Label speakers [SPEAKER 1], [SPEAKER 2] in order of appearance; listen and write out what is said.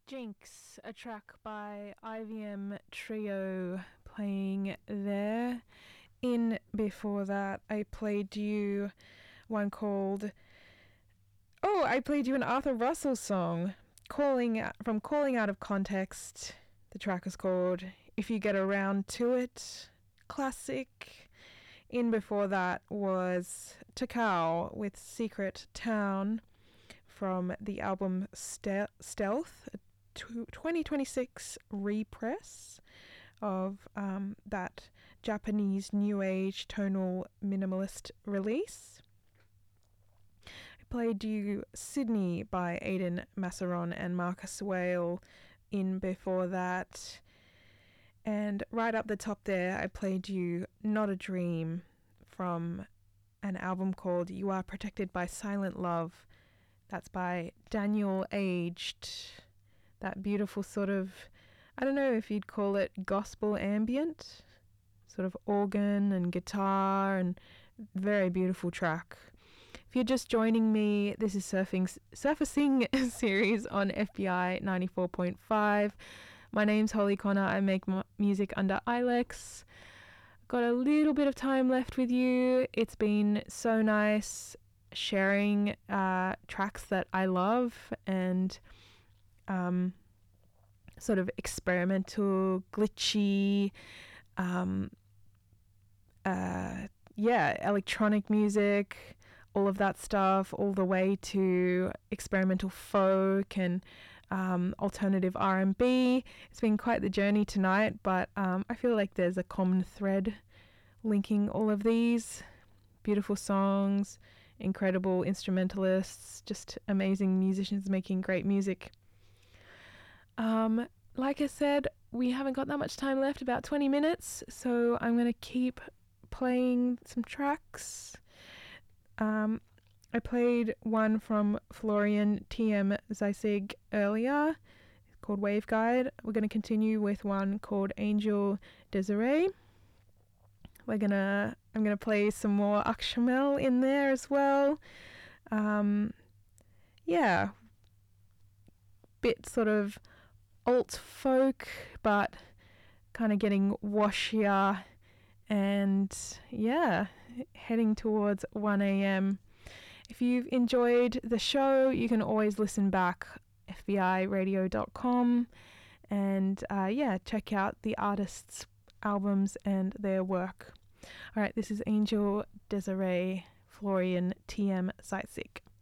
[SPEAKER 1] Jinx, a track by IVM Trio playing there. In before that, I played you one called... Oh, I played you an Arthur Russell song, Calling Out of Context. The track is called If You Get Around to It. Classic. In before that was Takao with Secret Town from the album Stealth, 2026 repress of that Japanese new age tonal minimalist release. I played you Sydney by Aidan Masseron and Marcus Whale in before that. And right up the top there, I played you Not a Dream from an album called You Are Protected by Silent Love. That's by Daniel Aged. That beautiful sort of, I don't know if you'd call it gospel ambient, sort of organ and guitar, and very beautiful track. If you're just joining me, this is Surfacing series on FBI 94.5. My name's Holly Connor. I make music under Ilex. Got a little bit of time left with you. It's been so nice sharing tracks that I love and sort of experimental, glitchy, electronic music, all of that stuff, all the way to experimental folk and alternative R&B. It's been quite the journey tonight, but I feel like there's a common thread linking all of these beautiful songs, incredible instrumentalists, just amazing musicians making great music. Like I said, we haven't got that much time left, about 20 minutes, so I'm going to keep playing some tracks. I played one from Florian T.M. Zeisig earlier, called Waveguide. We're going to continue with one called Angel Desiree. I'm going to play some more Akshamel in there as well. Bit sort of alt folk, but kind of getting washier and heading towards 1 a.m. If you've enjoyed the show, you can always listen back, fbiradio.com, and check out the artists' albums and their work. All right, this is Angel Desiree, Florian T.M. Zeisig.